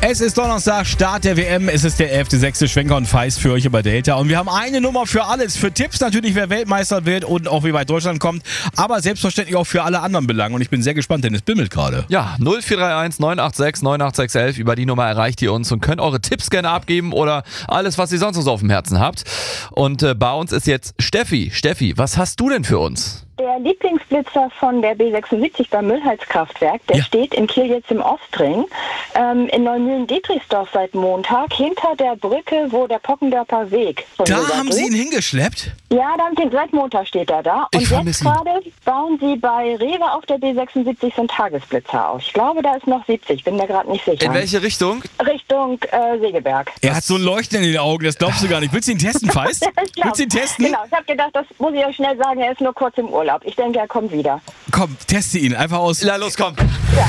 Es ist Donnerstag, Start der WM. Es ist der 11.6. Schwenker und Feist für euch über Delta. Und wir haben eine Nummer für alles. Für Tipps natürlich, wer Weltmeister wird und auch wie weit Deutschland kommt. Aber selbstverständlich auch für alle anderen Belange. Und ich bin sehr gespannt, denn es bimmelt gerade. Ja, 0431 986 98611. Über die Nummer erreicht ihr uns und könnt eure Tipps gerne abgeben oder alles, was ihr sonst noch so auf dem Herzen habt. Und bei uns ist jetzt Steffi. Steffi, was hast du denn für uns? Der Lieblingsblitzer von der B76 beim Müllheizkraftwerk, der steht in Kiel jetzt im Ostring, in Neumühlen-Dietrichsdorf seit Montag, hinter der Brücke, wo der Pockendörfer Weg Da haben sie ihn hingeschleppt? Ja, seit Montag steht er da. Und jetzt gerade bauen sie bei Rewe auf der B76 so einen Tagesblitzer auf. Ich glaube, da ist noch 70, bin mir gerade nicht sicher. In welche Richtung? Richtung Segeberg. Er hat so ein Leuchten in den Augen, das glaubst du gar nicht. Willst du ihn testen, Feist? Willst du ihn testen? Genau, ich habe gedacht, das muss ich euch schnell sagen, er ist nur kurz im Urlaub. Ich denke, er kommt wieder. Komm, teste ihn einfach aus. Ja, los, komm. Ja.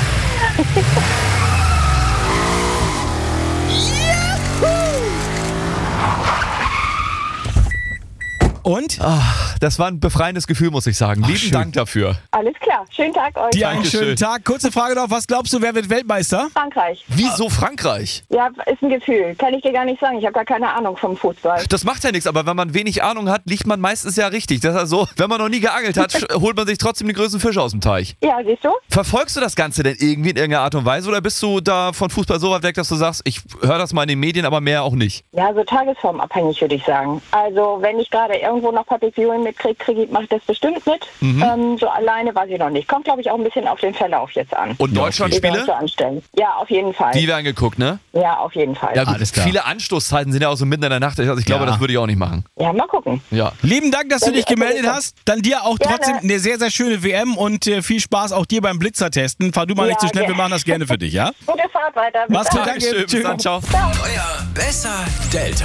Und? Ach, das war ein befreiendes Gefühl, muss ich sagen. Lieben schön. Dank dafür. Alles klar, schönen Tag euch. Dir einen Dankeschön. schönen Tag. Kurze Frage noch, was glaubst du, wer wird Weltmeister? Frankreich. Wieso Frankreich? Ja, ist ein Gefühl. Kann ich dir gar nicht sagen. Ich habe gar keine Ahnung vom Fußball. Das macht ja nichts, aber wenn man wenig Ahnung hat, liegt man meistens ja richtig. Das ist also, wenn man noch nie geangelt hat, holt man sich trotzdem den größten Fisch aus dem Teich. Ja, siehst du? Verfolgst du das Ganze denn irgendwie in irgendeiner Art und Weise oder bist du da von Fußball so weit weg, dass du sagst, ich höre das mal in den Medien, aber mehr auch nicht? Ja, so tagesformabhängig würde ich sagen. Also wenn ich gerade irgendwo noch Public Viewing mitkriege, mache ich das bestimmt mit. So alleine weiß ich noch nicht. Kommt, glaube ich, auch ein bisschen auf den Verlauf jetzt an. Und Wie wir Deutschlandspiele? uns so anstellen. Ja, auf jeden Fall. Die werden geguckt, ne? Ja, auf jeden Fall. Ja gut, Alles klar. viele Anstoßzeiten sind ja auch so mitten in der Nacht. Also ich glaube, Ja. das würde ich auch nicht machen. Ja, mal gucken. Ja. Lieben Dank, dass du dich gemeldet hast. Dann dir auch Gerne. trotzdem eine sehr, sehr schöne WM und viel Spaß auch dir beim Blitzer-Testen. Fahr du mal nicht zu schnell, wir machen das gerne für dich, ja? Gute Fahrt weiter. Bis Mach's gut, dann. danke. Dankeschön, bis Tschüss. dann, ciao. Euer Besser Delta.